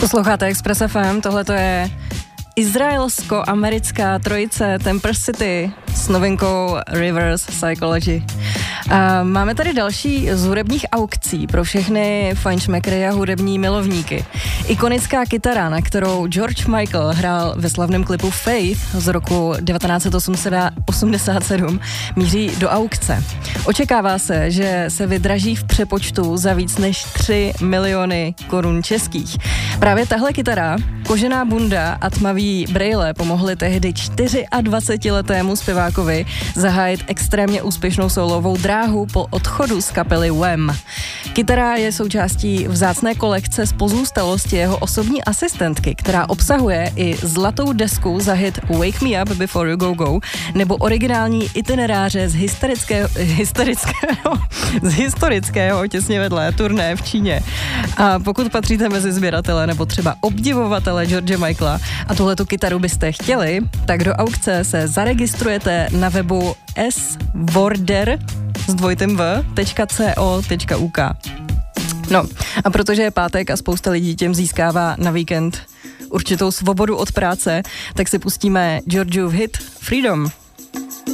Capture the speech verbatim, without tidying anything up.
Posloucháte Express F M, tohle to je izraelsko-americká trojice Temper City s novinkou Reverse Psychology. A máme tady další z hudebních aukcí pro všechny fajnšmekry a hudební milovníky. Ikonická kytara, na kterou George Michael hrál ve slavném klipu Faith z roku devatenáct set osmdesát sedm, míří do aukce. Očekává se, že se vydraží v přepočtu za víc než tři miliony korun českých. Právě tahle kytara, kožená bunda a tmavý brejle pomohly tehdy dvacetičtyřletému zpěvákovi zahájit extrémně úspěšnou solovou dráhu po odchodu z kapely Wham. Kytara je součástí vzácné kolekce z pozůstalosti jeho osobní asistentky, která obsahuje i zlatou desku za hit Wake Me Up Before You Go Go nebo originální itineráře z historického, historického, z historického těsně vedle turné v Číně. A pokud patříte mezi sběratele nebo třeba obdivovatele George Michaela a tuhletu kytaru byste chtěli, tak do aukce se zaregistrujete na webu svorder s dvojitým v tečka co tečka uk. No a protože je pátek a spousta lidí těm získává na víkend určitou svobodu od práce, tak si pustíme Georgiův hit Freedom.